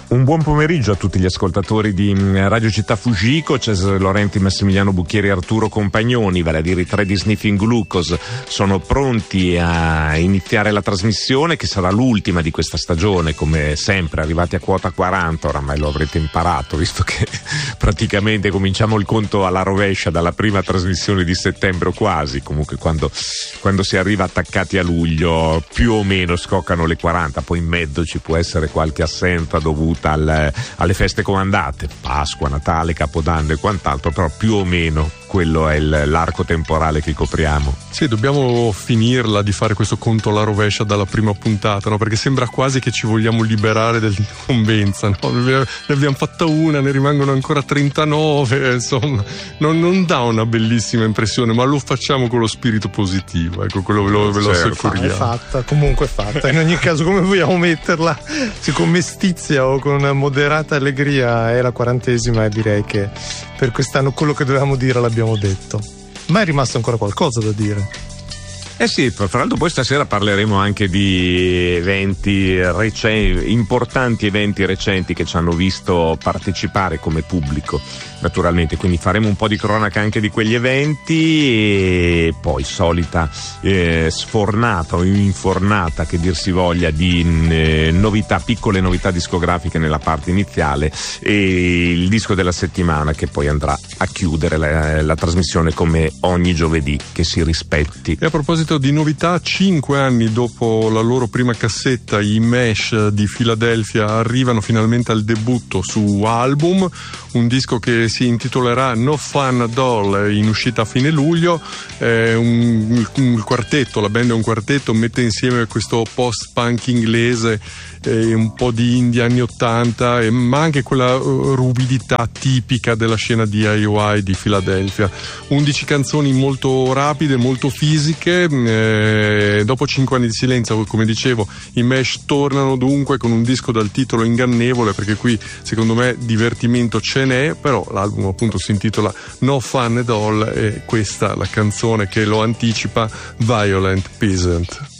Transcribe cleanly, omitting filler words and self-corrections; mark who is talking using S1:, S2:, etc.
S1: Un buon pomeriggio a tutti gli ascoltatori di Radio Città Fujiko. Cesare Laurenti, Massimiliano Bucchieri, Arturo Compagnoni, vale a dire i tre di Sniffing Glucose, sono pronti a iniziare la trasmissione che sarà l'ultima di questa stagione, come sempre arrivati a quota 40, oramai lo avrete imparato visto che praticamente cominciamo il conto alla rovescia dalla prima trasmissione di settembre o quasi, comunque quando si arriva attaccati a luglio più o meno scoccano le 40, poi in mezzo ci può essere qualche assenza dovuta alle feste comandate, Pasqua, Natale, Capodanno e quant'altro, però più o meno quello è l'arco temporale che copriamo.
S2: Sì, dobbiamo finirla di fare questo conto alla rovescia dalla prima puntata, no? Perché sembra quasi che ci vogliamo liberare dell'incombenza, no? Ne abbiamo fatta una, ne rimangono ancora 39, insomma, non dà una bellissima impressione, ma lo facciamo con lo spirito positivo, ecco, quello ve lo assicuriamo.
S3: È fatta, comunque è fatta. In ogni caso, come vogliamo metterla? Se con mestizia o con moderata allegria è la 40esima, e direi che per quest'anno quello che dovevamo dire l'abbiamo detto. Ma è rimasto ancora qualcosa da dire.
S1: Eh sì, fra l'altro poi stasera parleremo anche di eventi recenti, importanti eventi recenti che ci hanno visto partecipare come pubblico, naturalmente, quindi faremo un po' di cronaca anche di quegli eventi e poi solita sfornata o infornata, che dir si voglia, di novità, piccole novità discografiche nella parte iniziale e il disco della settimana che poi andrà a chiudere la trasmissione come ogni giovedì che si rispetti.
S2: E a proposito di novità, 5 anni dopo la loro prima cassetta, i Mesh di Filadelfia arrivano finalmente al debutto su album, un disco che si intitolerà No Fun at All, in uscita a fine luglio. Un quartetto, la band è un quartetto, mette insieme questo post-punk inglese, un po' di indie anni 80, ma anche quella ruvidità tipica della scena DIY di Filadelfia. 11 canzoni molto rapide, molto fisiche. Dopo 5 anni di silenzio, come dicevo, i Mesh tornano dunque con un disco dal titolo ingannevole, perché qui secondo me divertimento ce n'è, però l'album appunto si intitola No Fun at All e questa la canzone che lo anticipa, Violent Peasant.